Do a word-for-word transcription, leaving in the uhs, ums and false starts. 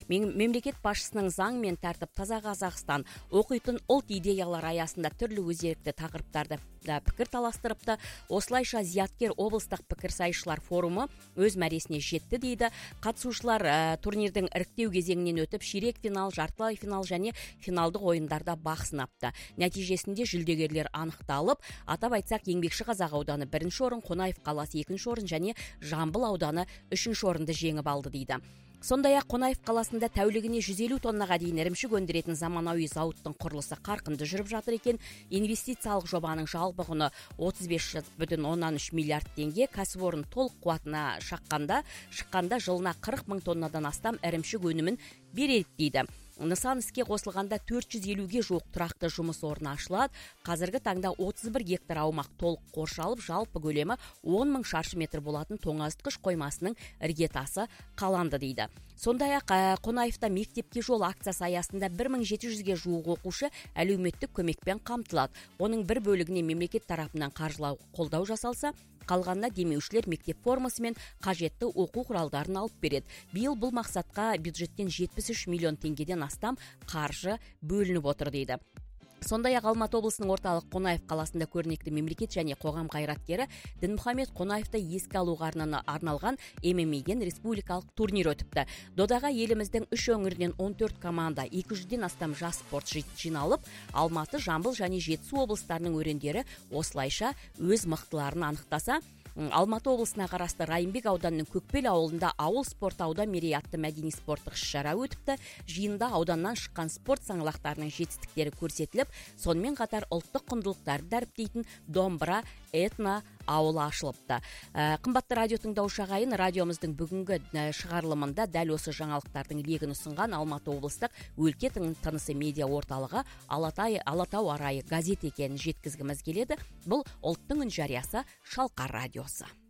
Мемлекет басшысының заң мен тәртіп таза Қазақстан оқитын ұлт идеялар аясында түрлі өзекті тақырыптарды пікір таластырыпты. Осылайша зияткер облыстық пікірсайысшылар форумы өз мәресіне жетті дейді. Қатысушылар ә, турнирдің іріктеу кезеңінен өтіп, ширек финал, жартылай финал және финалдық ойындарда бақ сынапты. Нәтижесінде жүлдегерлер анықталып, атап айтсақ, Еңбекші Қазақ ауданы бірінші орын, Қонаев қаласы екінші орын және Жамбыл ауданы үшінші орынды жеңіп алды дейді. Сондай-ақ Қонаев қаласында тәулігіне жүз елу тоннаға дейін ірімшік өндіретін заманауи зауыттың құрылысы қарқынды жүріп жатыр екен. Инвестициялық жобаның жалпы құны отыз бес бүтін оннан үш миллиард теңге. Кәсіпорын толық қуатына шаққанда, шыққанда жылына қырық мың тоннадан астам ірімшік өнімін береді дейді. Нысан іске қосылғанда төрт жүз елуге жуық тұрақты жұмыс орны ашылады. Қазіргі таңда отыз бір гектар аумақ толық қоршалып, жалпы көлемі он мың шаршы метр болатын тоңазытқыш қоймасының іргетасы қаланды дейді. Сондай-ақ Қонаевта мектепке жол акциясы аясында бір мың жеті жүзге жуық оқушы әлеуметтік көмекпен қамтылады. Оның бір бөлігіне мемлекет тарапынан қаржылау қолдау жасалса, қалғанына демеушілер мектеп формасы мен қажетті оқу құралдарын алып береді. Биыл бұл мақсатқа бюджеттен жетпіс үш миллион теңгеден астам қаржы бөлініп отыр дейді. Сондай-ақ Алматы облысының орталық Қонаев қаласында көрнекті мемлекет және қоғам қайраткері Дінмұхамед Қонаевты еске алуға арналған эм эм эден республикалық турнир өтіпті. Додаға еліміздің үш өңірінен он төрт команда, екі жүзден астам жас спортшы жиналып, Алматы, Жамбыл және Жетісу облыстарының өрендері осылайша өз мықтыларын анықтаса, Алматы облысына қарасты Райымбек ауданының Көкпел ауылында ауыл спорт ауда мерей атты мәдени спорттық іс-шара өтіпті. Жиында ауданнан шыққан спорт саңлақтарының жетістіктері көрсетіліп, сонымен қатар ұлттық құндылықтарды дәріптейтін домбыра этно ауылы ашылыпты. Ә, қымбатты радио тыңдаушы ағайын, радиомыздың бүгінгі шығарылымында дәл осы жаңалықтардың легін ұсынған Алматы облыстық өлке тынысы медиа орталығы Алатай, Алатау арайы газет екенін жеткізгіміз келеді. Бұл ұлттың үн жариясы Шалқар радиосы.